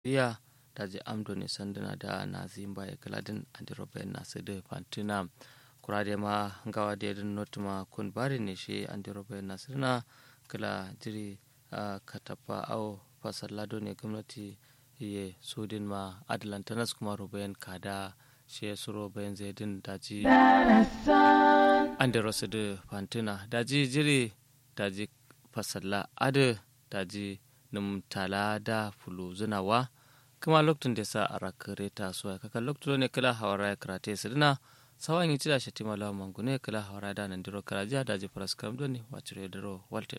iya daji amdo ne sandana da na zimba ya kaladin andirobe na sede fantina kurade ma gawa da yadin notuma kun bari ne shi andirobe na sirna kala jiri katapa au fasallado ne gwamnati ye sudin ma adalantanas kuma rubayen kada shi suro bayan zaidin daji andiro sede fantina daji jiri daji fasalla ade daji num tala da fulu zunawa kuma lokacin da sa a rakare ta so kaka lokacin ne kala hawara ya karate sirna sawan yi cida shati malawa mangune kala hawara da nan diro karajiya daji faras kam doni wacire diro walte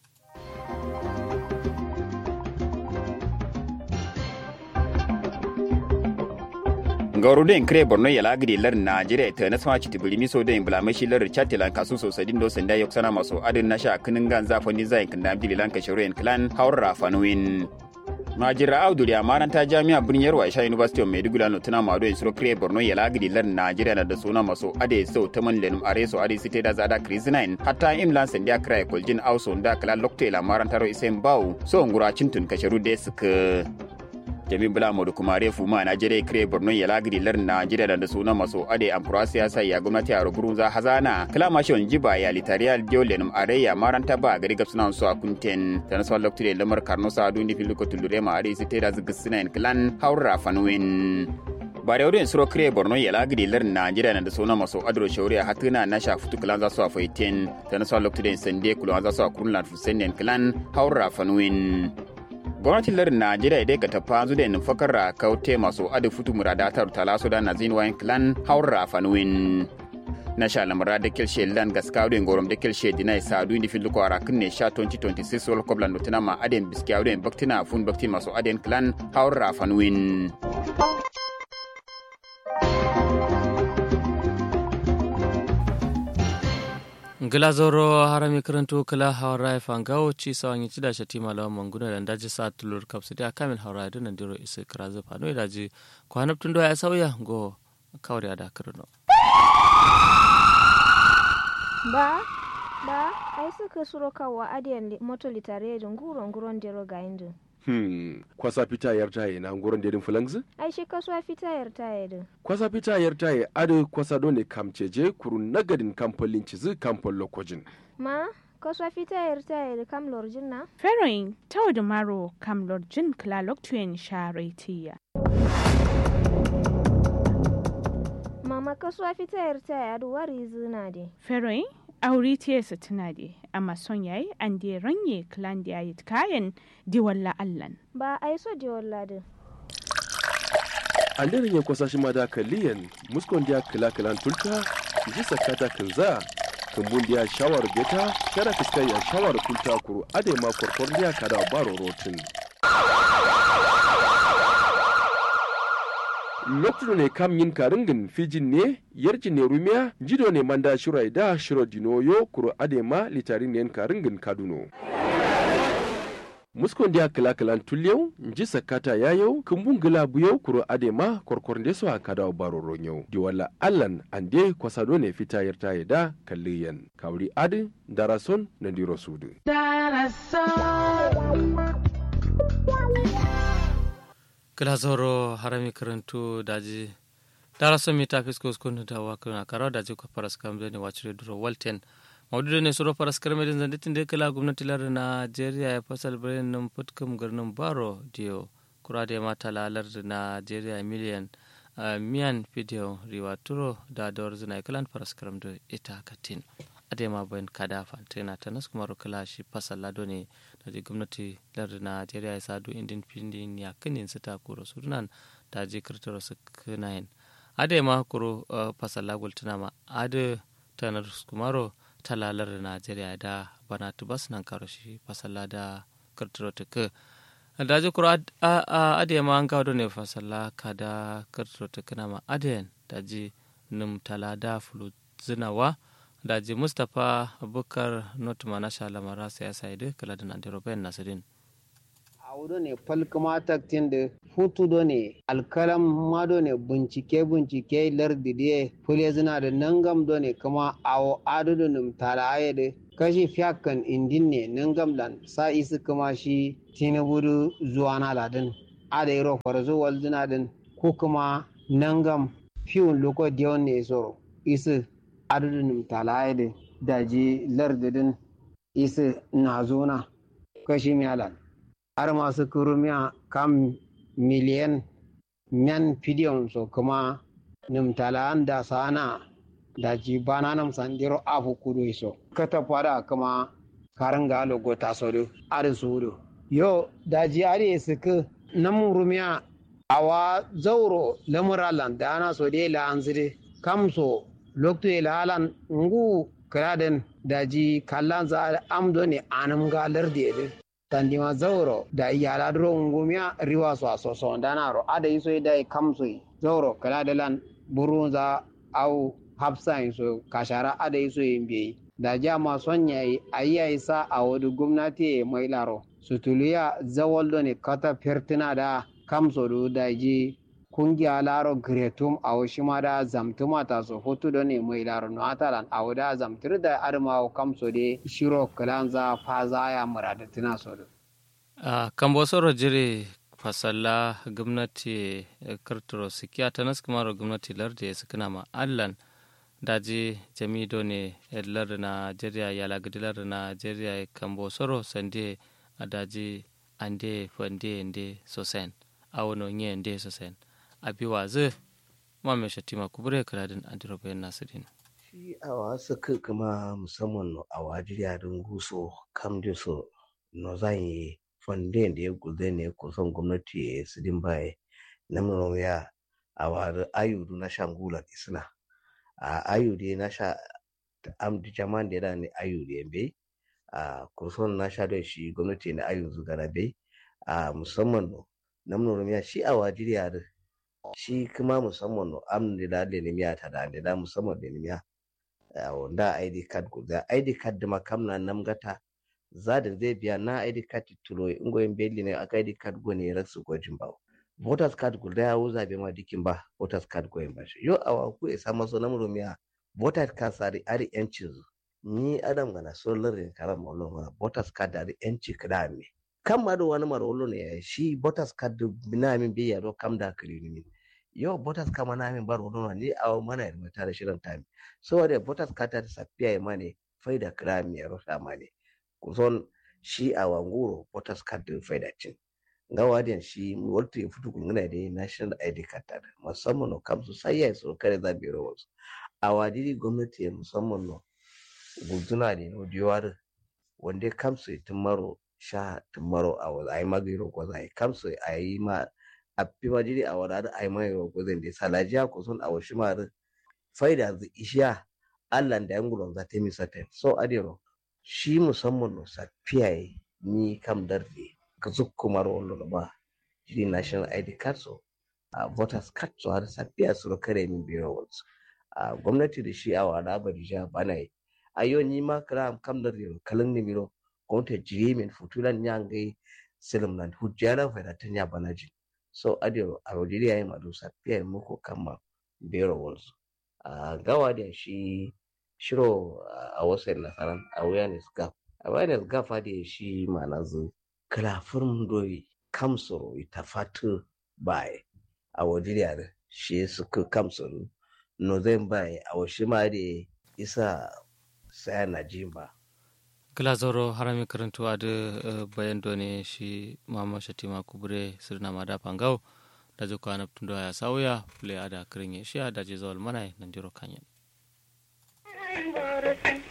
gauru den kre borno yala gidi lar najeriya ta na sama chiti bulimi so den bulamashi lar chatila kasu so sadin do sanda yok sana maso adin nasha kinin gan zafani zayin kan da bililan ka shauren clan haura fanuin Najira Audu ya maranta jami'a birnin Yarwa Isha University of Maiduguri no tana mado in suro kre borno yala gidi lar najeriya da suna maso ade so taman lenum are so ade site da zada krizinain hatta imlan sanda kra koljin auso da kala lokte la maranta ro isen baw so ngura cintun ka sharu de suka jami bula modu kuma refu ma najeriya kire borno ya lagidi lar najeriya da suna maso ade amfura siyasa ya gwamnati a rugurun za hazana kala mashon jiba ya litariyal diolenum areya maranta ba gari gapsuna su a kunten da nasu lokacin lamar karno sa dundi filuko tulure ma are su tera zigisina in klan haura fanuwin ba da wurin suro kire borno ya lagidi lar najeriya da suna maso adro shauriya hatuna na sha futu klan za su a faiten da nasu lokacin sande kulan za su a kurlan fusen klan haura fanuwin gwamnatin lardin najeriya dai ka tafa zu da nufakar kaute masu adu futu muradatar talaso da nazin wayan clan haura fanuwin na sha lamara da kilshe lan gaskawo gorom da kilshe dinai sadu indi filu kwara kunne sha 2026 wal koblan nutuna ma aden biskiyawo da baktina fun bakti masu aden clan haura fanuwin glazoro harami karanto kala hawra fangawo ci sawanyi ci da shati malawa manguna da daji sa tulur kapsu da kamil hawra da nan diro isa krazo fano daji kwanap tundo ya sauya go kawri da karno ba ai suka suro kawa adiyan moto litare da nguron dero ga indu kwasa fita yartaye na nguron dedin fulangzi ai shi kaswa fita yartaye din kwasa fita yartaye ado kwasa done kamceje kurun nagadin kampolin cizi kampol lokojin ma kaswa fita yartaye da kam lorjin na feroin tau da maro kam lorjin kla loktuyen sharetiya mama kaswa fita yartaye adu wari zina de feroin auri tiyasa tuna de amma son yayi an de ranye klan da yayi kayan di walla allan ba ai so di walla de an de ranye kwasa shi ma da kalliyan muskon da klan tulta ji sakata kinza kumbun da shawar beta kada fiskai ya shawar tulta kuru ade ma korkor da kada baro rotin lokacin ne kam yin karingin fijin ne yarjin ne rumiya jido ne manda shirai da shiro dinoyo kuro adema litarin ne karingin kaduno muskon dia kala tulyau nji sakata yayo kumbun gila buyau kuro adema korkornde so akada baro ronyo di wala allan ande kwasado ne fita yarta da kalliyan kawri adi darason na diro sudu kala zoro harami karantu daji darason mi tafis ko skon da wakuna karo daji ko paras kam ne wacire duro walten maudu ne suro paras karmedin zanditin de kala gwamnati lar Najeriya ya fasal bayan nan futkam garnin baro dio kurade mata lalar Najeriya miliyan miyan video riwaturo da dawar zina kalan paras karam da ita katin adema bayan kada fantena tanas kuma rukala shi fasal lado ne da gwamnati lar Najeriya ya sadu indin pindin ya kinin sita kuro sunan da je kirtaro su kinayin adema kuro fasal lagul tunama ade tanar kumaro talalar Najeriya da bana tubas nan karo shi fasalla da kartrotika da ji kuro ade ma an kawo ne fasalla ka da kartrotika na ma ade da ji num talada fulu zinawa da ji Mustapha Abubakar Notuma na shalamara siyasa ide kala da Nandiro Ben Nasirin audo ne falkama taktin da hutu do ne alkalam ma do ne bincike lardi de fule zina da nangam do ne kuma awo ado do num talaye de kashi fiyakan indin ne nangam lan sa isi kuma shi tinubu zuwa na ladin adairo farzo walzina din ko kuma nangam fiun loko dion ne soro isi adudun talaide daji lardidin isi nazona kashi mialan har masu kurumiya kam miliyan men fidiyon so kuma nimtalaan da sana da ji bana nam sandiro afu kudu so kata fara kuma karanga logo tasodo ari sudo yo da ji ari suka namun rumiya awa zauro lamuralan da ana so dai la anzire kamso lokto ila alan ngu kraden da ji kallan za amdo ne anam galar de tandima zauro da iyala dro ngumiya riwa so so danaro ada iso dai kamso zauro kradalan burunza au hafsa so kashara ada iso yimbe da jama sonya ayya isa a wadu gwamnati mai laro sutuliya zawaldo ne kata fertina da kamso do da ji kungiya laro gretum a shima da zamtuma ta so hoto do ne mai laro no atalan a wada zamtir da arma kamso de shiro kalanza faza ya muradatina so do kambo soro jire fasalla gwamnati karturo sikiya ta nas kuma gwamnati larde sukuna ma allan daji jamido ne lar Najeriya yala gidilar Najeriya kambo soro sande daji ande fande nde sosen awono nye nde sosen abiwa ze mame shatima kubure kaladin andiro bayan nasirin shi awa suka kuma musamman no awa jiriya don guso kam da so no zan yi fande da ya gude ne kusan gwamnati ya sidin baye na ya awa ayudu na shangula isna a ayude na sha amdi jaman da ne ayude be a kusan na sha da shi gwamnati na ayudu gara be a musamman no na ya shi awa jiriya da shi kuma musamman no amdi da ne miya ta da musamman da miya wanda ID card guda ID card da makamna namgata zadin zai biya na ID card tulo ingoyin belli ne aka ID card go ne rasu gwajin bawo voters card guda ya wuza be ma dikin ba voters card go yin ba shi yo awa ku isa maso na murumiya voters card sari ari yancin ni adam gana so larin karam mollo ma voters card ari yanci kada me kan ma do wani marolo ne shi voters card bina min biya do kam da kiri ni yo voters kama na min baro no ni awa mana da tare shirin time so da voters card ta safiya mane faida krami ya rota mane kuson shi a wanguro voters card din faida cin gawa din shi wato ya fito kun gana da national ID card ta musamman no kamsu sai ya so kare za biro wasu a wadiri gwamnati musamman no guduna ne no diwar wanda kamsu tumaro sha tumaro a wala ai magiro ko zai kamsu ai ma a fiwa jiri a wadada ai mai ko zai da salajiya ko sun a washi ma faida zai ishiya Allah da yangulo za ta mi sata so adiro shi musamman no safiya ni kam darde ka zukkumar wallo ba jiri national ID card so a voters card so har safiya su kare min biro wasu a gwamnati da shi a wada barija bana ayo ni ma kram kam darde kalin ni biro ko ta jiri min futulan nyangai silim nan hujjala fa ta nya banaji so adiro a wajiri yayi madu safiya muku kama biro wasu a gawa da shi shiro a wasu nasaran awareness gap da shi manazu kalafin doyi kamsoro ita fatu bai a wajiriya da shi suka kamsoro no zai bai a washi ma da isa saya na jimba glazoro harami karantuwa da bayan done shi mama shatima kubure sirna mada pangau da jiko anabtundo ya sauya fule ada kirin ya shi da jizawal mana nan jiro kanyan